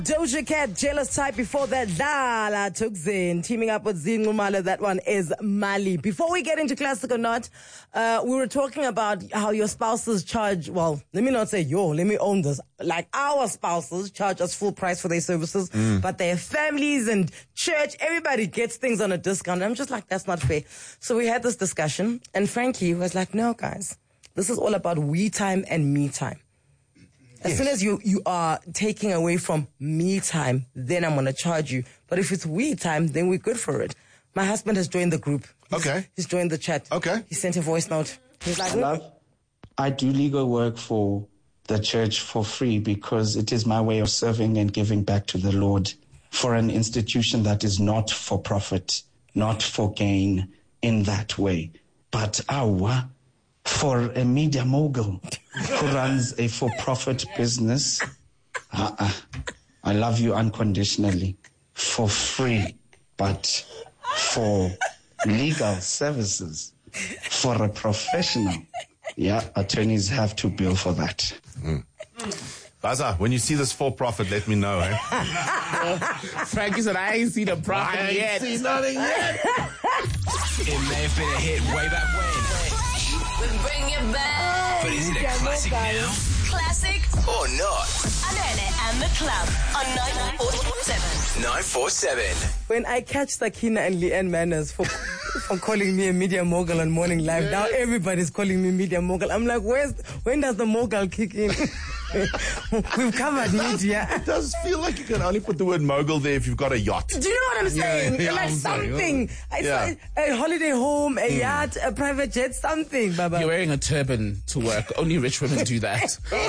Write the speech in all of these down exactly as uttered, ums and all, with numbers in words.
Doja Cat, Jealous Type. Before that, Dala Tukzin, teaming up with Zin Ngumala. That one is Mali. Before we get into classic or not, uh, we were talking about how your spouses charge, well, let me not say your, let me own this. Like our spouses charge us full price for their services, mm. but their families and church, everybody gets things on a discount. I'm just like, that's not fair. So we had this discussion, and Frankie was like, no, guys, this is all about we time and me time. As yes. soon as you, you are taking away from me time, then I'm going to charge you. But if it's we time, then we're good for it. My husband has joined the group. He's, okay. He's joined the chat. Okay. He sent a voice note. He's like, Love, I do legal work for the church for free because it is my way of serving and giving back to the Lord for an institution that is not for profit, not for gain in that way. But our for a media mogul who runs a for-profit business, uh-uh. I love you unconditionally, for free, but for legal services, for a professional, yeah, attorneys have to bill for that. Mm. Baza, when you see this for-profit, let me know, eh? Frankie said, I ain't seen a profit I ain't yet. seen nothing yet. It may have been a hit way back when. We bring it back. But is it a classic now? Classic Or not? Anene and the Club on nine four seven. nine four seven. when I catch Sakina and Leanne Manners for for calling me a media mogul on Morning Live, now everybody's calling me media mogul. I'm like, where's when does the mogul kick in? We've covered media. It does feel like you can only put the word mogul there if you've got a yacht. Do you know what I'm saying? Yeah, yeah, like I'm something. saying, Yeah. yeah. A, a holiday home, a mm. yacht, a private jet, something, Baba. You're wearing a turban to work. Only rich women do that.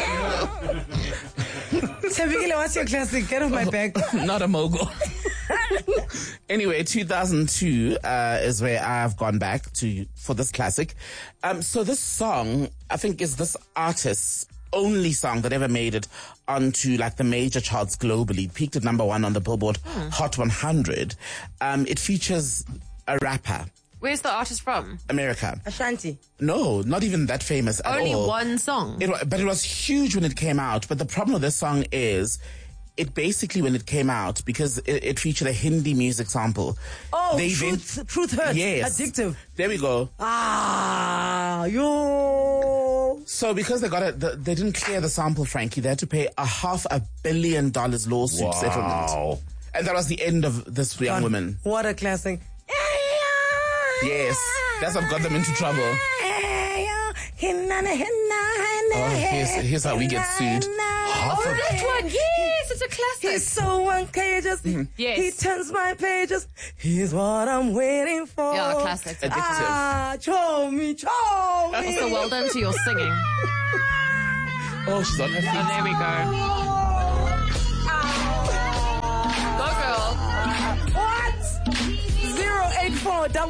Sabikile, what's your classic? Get off my back. Not a mogul. Anyway, two thousand two uh, is where I've gone back to for this classic. Um, so this song, I think, is this artist's only song that ever made it onto like the major charts globally. It peaked at number one on the Billboard hmm. Hot one hundred. Um, it features a rapper. Where's the artist from? America. Ashanti. No, not even that famous at Only all. one song. It, but it was huge when it came out. But the problem with this song is, it basically, when it came out, because it, it featured a Hindi music sample. Oh, they truth, event- truth hurts. Yes. Addictive. There we go. Ah, yo. So because they got it, the, they didn't clear the sample, Frankie, they had to pay a half a billion dollars lawsuit Wow. settlement. And that was the end of this young God, woman. What a classic. Yes. That's what got them into trouble. Oh, here's, here's how we get sued. Oh, that one. Yes, it's a classic. He's so contagious. Mm-hmm. Yes. He turns my pages. He's what I'm waiting for. Yeah, classic. Addictive. Ah, show me, show me. Also, well done to your singing. Oh, she's on her feet. Oh, there we go.